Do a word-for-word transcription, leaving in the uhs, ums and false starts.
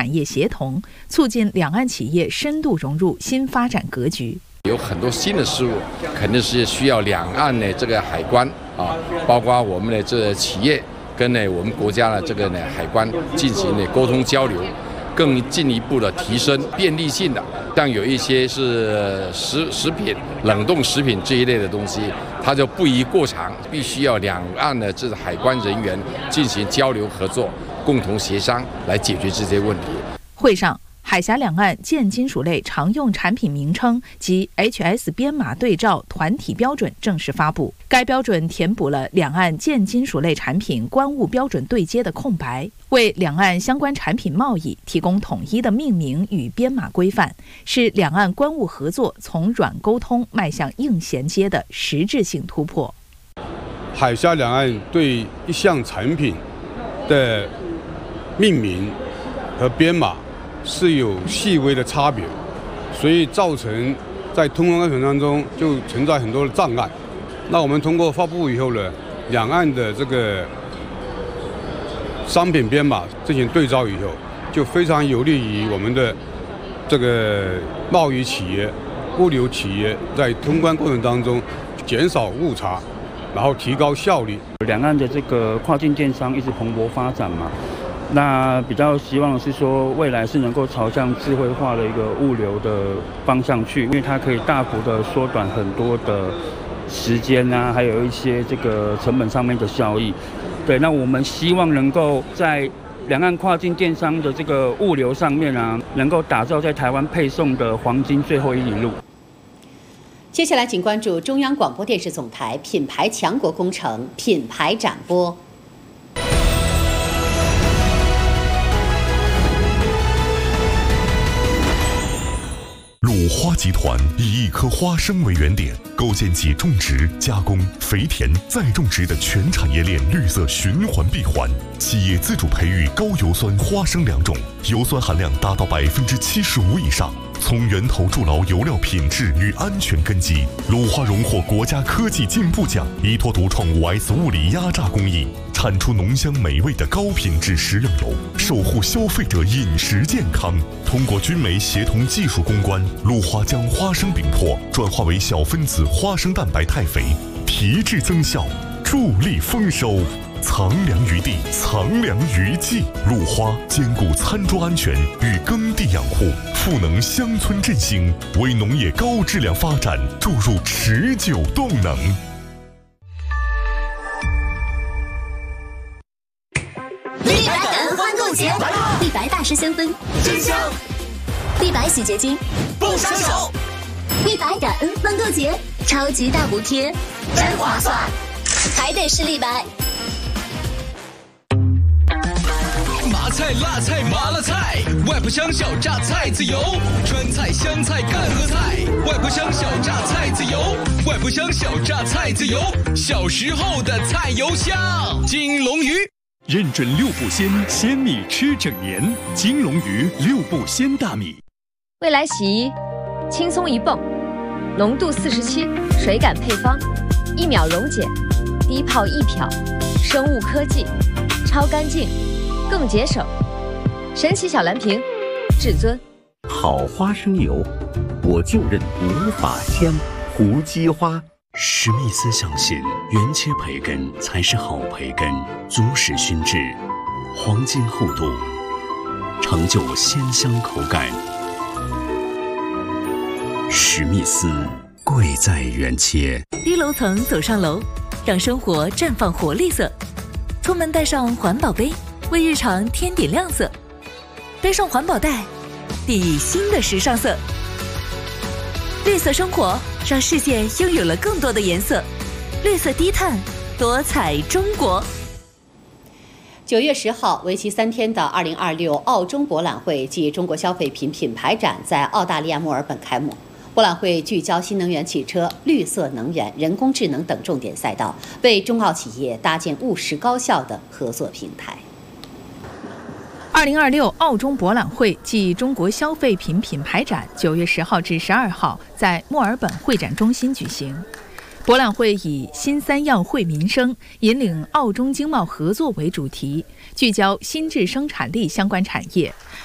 产业协同，促进两岸企业深度融入新发展格局。 有很多新的事物，肯定是需要两岸的这个海关啊，包括我们的这个企业跟呢我们国家的这个呢海关进行的沟通交流。 更进一步的提升便利性的，像有一些是食食品、冷冻食品这一类的东西，它就不宜过长，必须要两岸的这海关人员进行交流合作，共同协商来解决这些问题。 会上，海峡两岸建金属类常用产品名称及 H S 编码对照团体标准正式发布。该标准填补了两岸建金属类产品关务标准对接的空白，为两岸相关产品贸易提供统一的命名与编码规范，是两岸关务合作从软沟通迈向硬衔接的实质性突破。 海峡两岸对一项产品的命名和编码 是有细微的差别，所以造成在通关过程当中就存在很多的障碍。那我们通过发布以后呢，两岸的这个商品编码进行对照以后，就非常有利于我们的这个贸易企业、物流企业在通关过程当中减少误差，然后提高效率。 两岸的这个跨境电商一直蓬勃发展嘛。 那比较希望的是说，未来是能够朝向智慧化的一个物流的方向去，因为它可以大幅的缩短很多的时间啊，还有一些这个成本上面的效益。对，那我们希望能够在两岸跨境电商的这个物流上面啊，能够打造在台湾配送的黄金最后一里路。 接下来，请关注中央广播电视总台品牌强国工程品牌展播。 鲁花集团以一颗花生为原点，构建起种植、加工、肥田、再种植的全产业链绿色循环闭环。企业自主培育高油酸花生两种，油酸含量达到百分之七十五以上。从源头筑牢油料品质与安全根基，鲁花荣获国家科技进步奖，依托独创五 S 物理压榨工艺，产出浓香美味的高品质食用油，守护消费者饮食健康。通过军媒协同技术攻关，鲁花将花生饼粕转化为小分子花生蛋白肽肥，提质增效，助力丰收。 藏粮于地，藏粮于技。鲁花兼顾餐桌安全与耕地养护，赋能乡村振兴，为农业高质量发展注入持久动能。 立白感恩欢购节，立白大师香氛真香，立白洗洁精不伤手。立白感恩欢购节，超级大补贴，真划算，还得是立白。 麻菜、辣菜、麻辣菜，外婆乡小榨菜籽油；川菜、湘菜、赣和菜，外婆乡小榨菜籽油，外婆乡小榨菜籽油，小时候的菜油香。金龙鱼认准六步鲜鲜米吃整年，金龙鱼六步鲜大米。 未来洗衣，轻松一泵，浓度四十七，水感配方，一秒溶解，低泡一漂，生物科技，超干净。 更节省，神奇小蓝瓶，至尊好花生油，我就认无法香。胡姬花， 史密斯相信原切培根才是好培根，足使熏制，黄金厚度，成就鲜香口感。史密斯贵在原切。 低楼层走上楼，让生活绽放活力色。出门带上环保杯。 为日常添点亮色，背上环保袋，递以新的时尚色。绿色生活让世界拥有了更多的颜色，绿色低碳，多彩中国。 九月十号，为期三天的二零二六澳中博览会暨中国消费品品牌展在澳大利亚墨尔本开幕。博览会聚焦新能源汽车、绿色能源、人工智能等重点赛道，为中澳企业搭建务实高效的合作平台。 二零二六澳中博览会暨中国消费品品牌展九月十号至十二号在墨尔本会展中心举行。博览会以“新三样惠民生，引领澳中经贸合作”为主题，聚焦新质生产力相关产业，